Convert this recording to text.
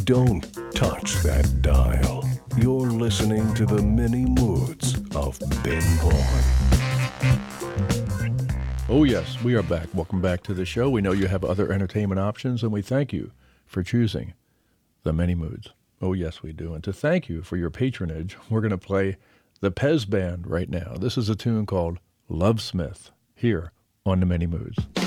Don't touch that dial. You're listening to the many moods of Ben Vaughn. Oh, yes, we are back. Welcome back to the show. We know you have other entertainment options, and we thank you for choosing the many moods. Oh, yes, we do. And to thank you for your patronage, we're going to play the Pez Band right now. This is a tune called Love Smith here on the Many Moods.